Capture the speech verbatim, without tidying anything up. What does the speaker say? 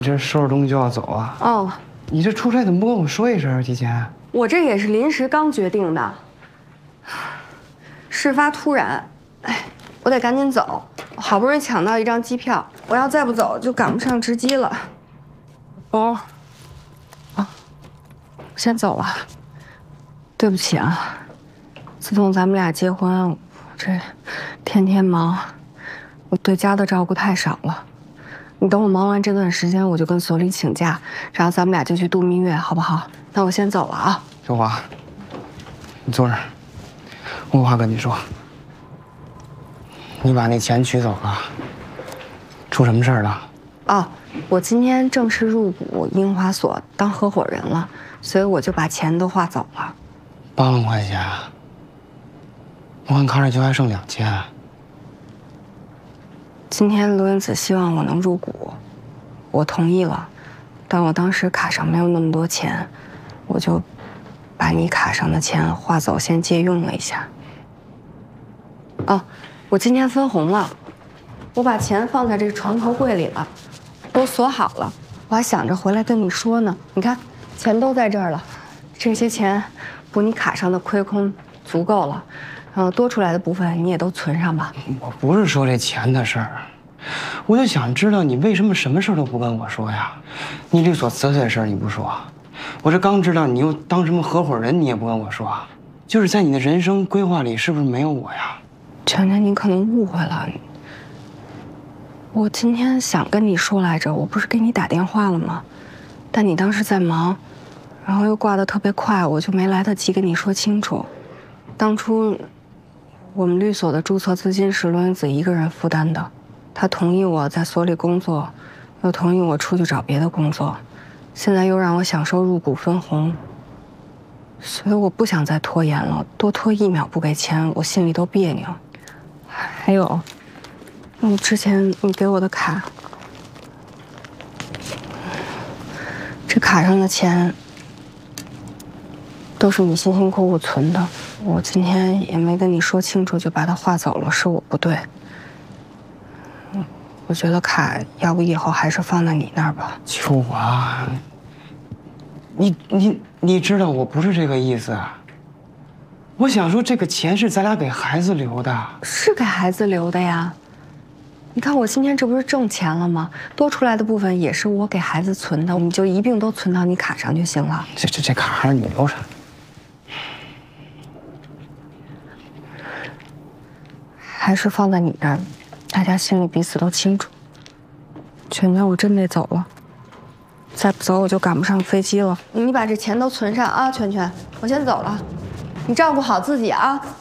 这收拾东西就要走啊？ 哦， 你这出差怎么不跟我说一声啊？提前？ 我这也是临时刚决定的，事发突然，哎，我得赶紧走，好不容易抢到一张机票，我要再不走就赶不上值机了。包，啊，先走了，对不起啊，自从咱们俩结婚，我这天天忙，我对家的照顾太少了。 你等我忙完这段时间，我就跟所里请假，然后咱们俩就去度蜜月，好不好？那我先走了啊。 秀华，你坐这儿，我有话跟你说。你把那钱取走了，出什么事儿了？ 哦，我今天正式入股樱花所当合伙人了，所以我就把钱都划走了。 八万块钱，我看卡里就还剩两千。 今天罗云子希望我能入股，我同意了，但我当时卡上没有那么多钱，我就把你卡上的钱划走，先借用了一下。哦，我今天分红了，我把钱放在这个床头柜里了，都锁好了，我还想着回来跟你说呢。你看，钱都在这儿了，这些钱补你卡上的亏空足够了。 然后多出来的部分你也都存上吧。 我不是说这钱的事儿，我就想知道你为什么什么事都不跟我说呀？你律所辞退的事儿你不说，我这刚知道你又当什么合伙人，你也不跟我说，就是在你的人生规划里是不是没有我呀？ 全全，你可能误会了。我今天想跟你说来着，我不是给你打电话了吗？但你当时在忙，然后又挂得特别快，我就没来得及跟你说清楚。当初。 我们律所的注册资金是罗云子一个人负担的，他同意我在所里工作，又同意我出去找别的工作，现在又让我享受入股分红，所以我不想再拖延了，多拖一秒不给钱，我心里都别扭。还有，你之前你给我的卡，这卡上的钱都是你辛辛苦苦存的。 我今天也没跟你说清楚，就把它划走了，是我不对。嗯，我觉得卡要不以后还是放在你那儿吧。 秋华，你你你知道我不是这个意思。我想说，这个钱是咱俩给孩子留的， 是给孩子留的呀。你看我今天这不是挣钱了吗？多出来的部分也是我给孩子存的，我们就一并都存到你卡上就行了。 这这这卡还是你留着。 还是放在你那儿，大家心里彼此都清楚。全全，我真得走了，再不走我就赶不上飞机了。你把这钱都存上啊，全全，我先走了，你照顾好自己啊。